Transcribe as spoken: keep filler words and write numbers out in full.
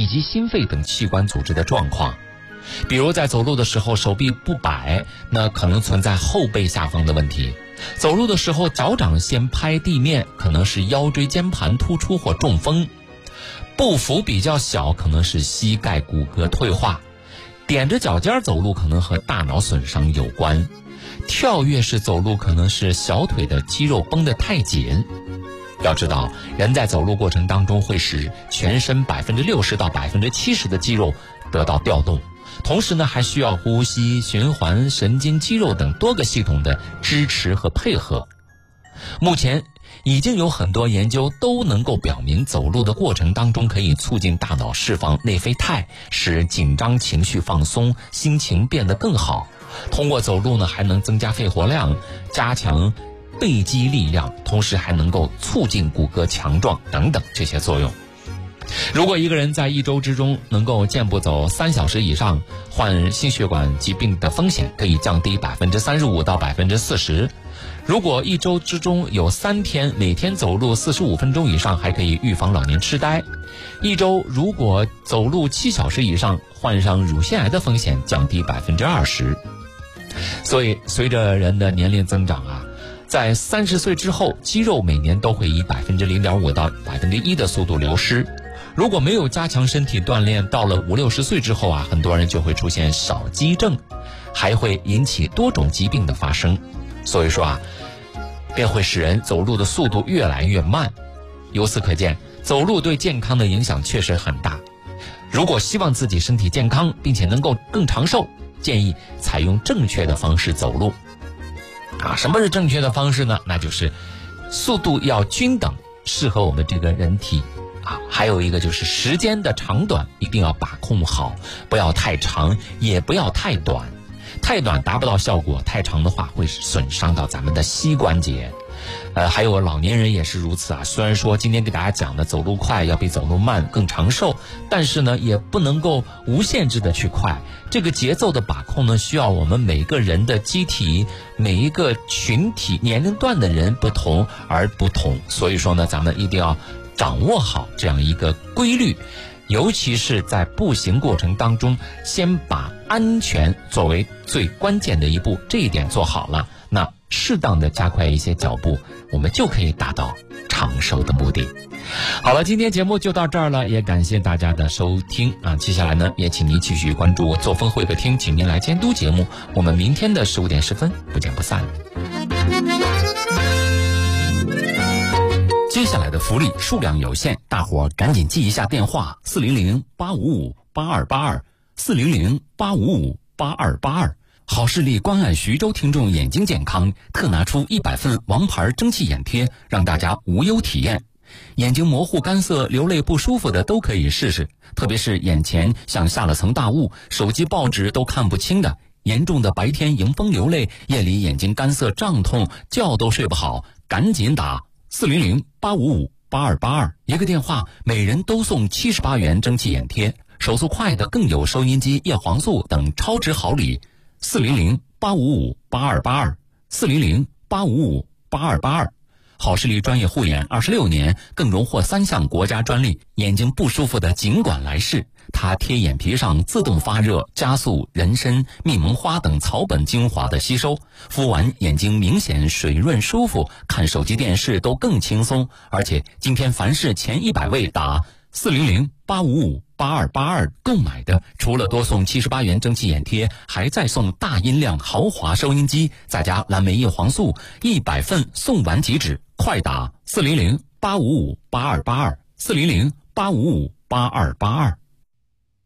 以及心肺等器官组织的状况。比如在走路的时候手臂不摆，那可能存在后背下方的问题。走路的时候脚掌先拍地面，可能是腰椎间盘突出或中风。步幅比较小，可能是膝盖骨骼退化。踮着脚尖走路可能和大脑损伤有关。跳跃式走路可能是小腿的肌肉绷得太紧。要知道，人在走路过程当中会使全身百分之六十到百分之七十的肌肉得到调动，同时呢，还需要呼吸、循环、神经、肌肉等多个系统的支持和配合。目前已经有很多研究都能够表明，走路的过程当中可以促进大脑释放内啡肽，使紧张情绪放松，心情变得更好。通过走路呢，还能增加肺活量，加强背肌力量，同时还能够促进骨骼强壮等等这些作用。如果一个人在一周之中能够健步走三小时以上，患心血管疾病的风险可以降低百分之三十五到百分之四十。如果一周之中有三天每天走路四十五分钟以上，还可以预防老年痴呆。一周如果走路七小时以上，患上乳腺癌的风险降低百分之二十。所以随着人的年龄增长啊，在三十岁之后，肌肉每年都会以百分之零点五到百分之一的速度流失。如果没有加强身体锻炼，到了五六十岁之后啊，很多人就会出现少肌症，还会引起多种疾病的发生。所以说啊，便会使人走路的速度越来越慢。由此可见，走路对健康的影响确实很大。如果希望自己身体健康，并且能够更长寿，建议采用正确的方式走路。啊，什么是正确的方式呢？那就是速度要均等，适合我们这个人体。啊，还有一个就是时间的长短一定要把控好，不要太长，也不要太短。太短达不到效果，太长的话会损伤到咱们的膝关节。呃，还有老年人也是如此啊。虽然说今天给大家讲的走路快要比走路慢更长寿，但是呢，也不能够无限制的去快。这个节奏的把控呢，需要我们每个人的机体、每一个群体、年龄段的人不同而不同。所以说呢，咱们一定要掌握好这样一个规律。尤其是在步行过程当中，先把安全作为最关键的一步，这一点做好了，那适当的加快一些脚步，我们就可以达到长寿的目的。好了，今天节目就到这儿了，也感谢大家的收听啊！接下来呢，也请您继续关注作风会客厅，请您来监督节目。我们明天的十五点十分不见不散。接下来的福利数量有限，大伙儿赶紧记一下电话：四零零八五五八二八二，四零零八五五八二八二。好视力关爱徐州听众眼睛健康，特拿出一百份王牌蒸汽眼贴，让大家无忧体验。眼睛模糊、干涩、流泪不舒服的都可以试试，特别是眼前像下了层大雾，手机、报纸都看不清的，严重的白天迎风流泪，夜里眼睛干涩胀痛，觉都睡不好，赶紧打四零零八五五八二八二，一个电话，每人都送七十八元蒸汽眼贴，手速快的更有收音机、叶黄素等超值好礼。四零零八五五八二八二，四零零八五五八二八二。好视力专业护眼二十六年，更荣获三项国家专利。眼睛不舒服的尽管来试，它贴眼皮上自动发热，加速人参、蜜蒙花等草本精华的吸收，敷完眼睛明显水润舒服，看手机电视都更轻松。而且今天凡是前一百位打四零零八五五八二八二购买的，除了多送七十八元蒸汽眼贴，还再送大音量豪华收音机，再加蓝莓叶黄素，一百份送完即止。快打四零零八五五八二八二，四零零八五五八二八二。